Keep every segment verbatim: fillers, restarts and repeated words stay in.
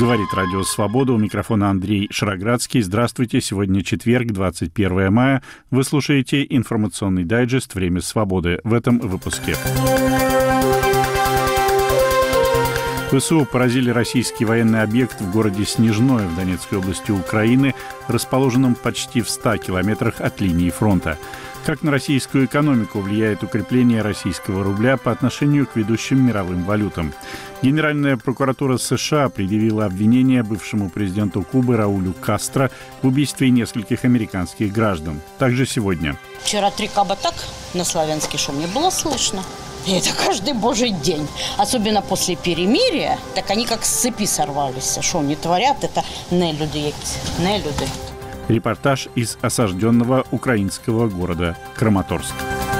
Говорит Радио Свобода. У микрофона Андрей Шароградский. Здравствуйте. Сегодня четверг, двадцать первое мая. Вы слушаете информационный дайджест «Время свободы». В этом выпуске. ВСУ поразили российский военный объект в городе Снежное в Донецкой области Украины, расположенном почти в ста километрах от линии фронта. Как на российскую экономику влияет укрепление российского рубля по отношению к ведущим мировым валютам? Генеральная прокуратура США предъявила обвинение бывшему президенту Кубы Раулю Кастро в убийстве нескольких американских граждан. Также сегодня. Вчера три каба так на славянский шум не было слышно. И это каждый божий день. Особенно после перемирия, так они как с цепи сорвались. Что они творят, это нелюди, нелюди. Репортаж из осажденного украинского города Краматорск.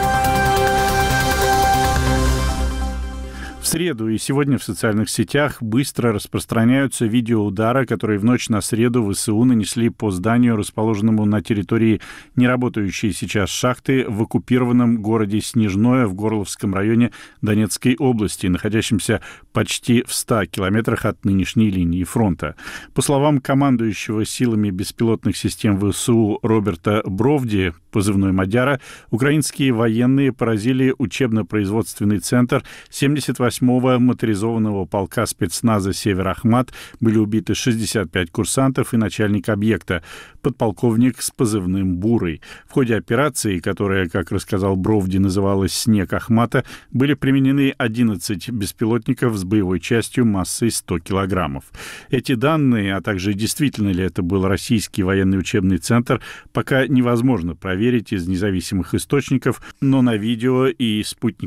В среду и сегодня в социальных сетях быстро распространяются видео удара, которые в ночь на среду ВСУ нанесли по зданию, расположенному на территории неработающей сейчас шахты в оккупированном городе Снежное в Горловском районе Донецкой области, находящемся почти в ста километрах от нынешней линии фронта. По словам командующего силами беспилотных систем ВСУ Роберта Бровди, позывной «Мадяра», украинские военные поразили учебно-производственный центр семьдесят восьмого моторизованного полка спецназа «Север-Ахмат». Были убиты шестьдесят пять курсантов и начальник объекта, подполковник с позывным «Бурый». В ходе операции, которая, как рассказал Бровди, называлась «Снег Ахмата», были применены одиннадцать беспилотников с боевой частью массой сто килограммов. Эти данные, а также действительно ли это был российский военный учебный центр, пока невозможно проверить из независимых источников, но на видео и спутниковых